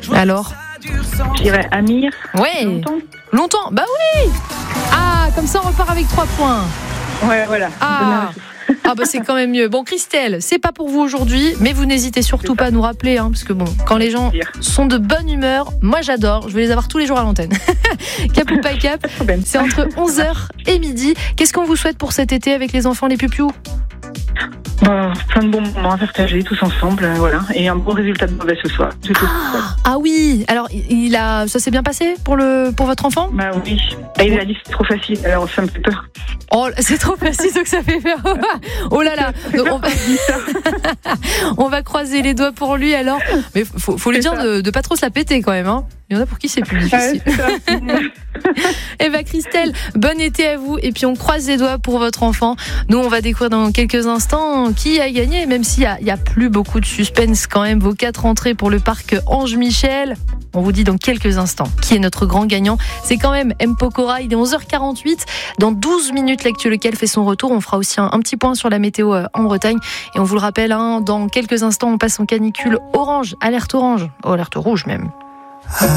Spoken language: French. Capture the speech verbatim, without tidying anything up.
Alors Je dirais Amir. Ouais. Longtemps. Longtemps. Bah oui. Ah, comme ça on repart avec trois points. Ouais, voilà. Ah. Ah bah c'est quand même mieux. Bon Christelle, c'est pas pour vous aujourd'hui, mais vous n'hésitez surtout pas à nous rappeler, hein, parce que bon, quand les gens sont de bonne humeur, moi j'adore, je vais les avoir tous les jours à l'antenne. Cap ou pas cap, c'est entre onze heures et midi. Qu'est-ce qu'on vous souhaite pour cet été avec les enfants, les pupious ? Bon, plein de bons moments à partager tous ensemble, euh, voilà, et un bon résultat de mauvais ce soir. C'est tout. Ah, ah oui, alors il a, ça s'est bien passé pour le, pour votre enfant ? Bah oui. Et il a dit que c'est trop facile, alors ça me fait peur. Oh, c'est trop facile donc ça fait peur. Oh là là. Donc, on, va... on va croiser les doigts pour lui alors. Mais faut, faut lui dire de, de pas trop se la péter quand même. Hein. Il y en a pour qui c'est plus difficile. Ouais, Eh bien Christelle, bon été à vous et puis on croise les doigts pour votre enfant. Nous on va découvrir dans quelques instants qui a gagné, même s'il n'y a, a plus beaucoup de suspense quand même. Vos quatre entrées pour le parc Ange Michel. On vous dit dans quelques instants qui est notre grand gagnant. C'est quand même M. Pokora, il est onze heures quarante-huit. Dans douze minutes, l'actu local fait son retour. On fera aussi un, un petit point sur la météo en Bretagne. Et on vous le rappelle, hein, dans quelques instants, on passe en canicule orange, alerte orange, oh, alerte rouge même.